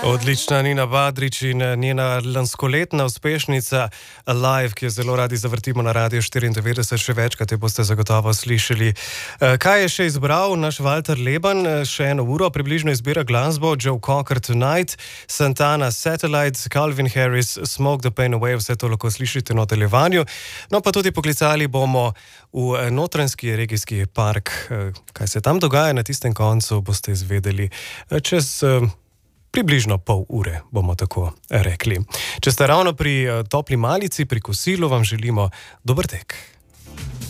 Odlična Nina Badrič in njena lanskoletna uspešnica Alive, ki jo zelo radi zavrtimo na Radio 94, še večkrat jo boste zagotovo slišali. Kaj je še izbral naš Walter Leban? Še eno uro približno izbira glasbo: Joe Cocker Tonight, Santana Satellite, Calvin Harris Smoke the Pain Away, vse to lahko slišite na nadaljevanju. No pa tudi poklicali bomo v Notranjski regijski park. Kaj se tam dogaja na tistem koncu, boste izvedeli čez približno pol ure, bomo tako rekli. Če ste ravno pri topli malici, pri kosilu, vam želimo dober tek.